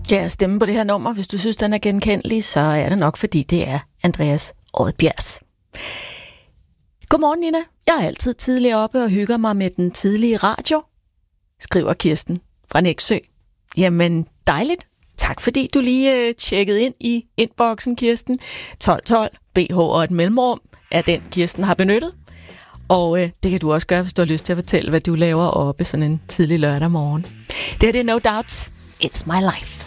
Ja, stemme på det her nummer, hvis du synes, den er genkendelig, så er det nok, fordi det er Andreas Odbjergs. Godmorgen, Nina. Jeg er altid tidlig oppe og hygger mig med den tidlige radio, skriver Kirsten fra Nexø. Jamen, dejligt. Tak fordi du lige tjekkede ind i inboxen, Kirsten. 1212 BH og et mellemrum er den, Kirsten har benyttet. Og det kan du også gøre, hvis du har lyst til at fortælle, hvad du laver oppe sådan en tidlig lørdag morgen. Det er No Doubt. It's my life.